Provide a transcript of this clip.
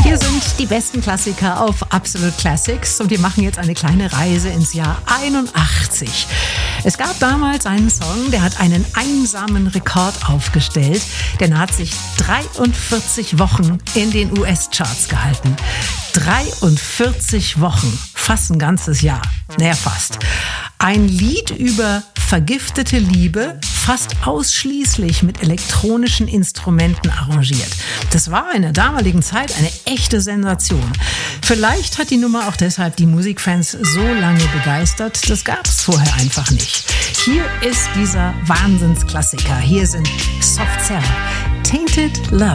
Hier sind die besten Klassiker auf Absolute Classics und wir machen jetzt eine kleine Reise ins Jahr 81. Es gab damals einen Song, der hat einen einsamen Rekord aufgestellt. Der hat sich 43 Wochen in den US-Charts gehalten. 43 Wochen, fast ein ganzes Jahr. Naja, fast. Ein Lied über vergiftete Liebe, fast ausschließlich mit elektronischen Instrumenten arrangiert. Das war in der damaligen Zeit eine echte Sensation. Vielleicht hat die Nummer auch deshalb die Musikfans so lange begeistert, das gab es vorher einfach nicht. Hier ist dieser Wahnsinnsklassiker. Hier sind Soft Cell, Tainted Love.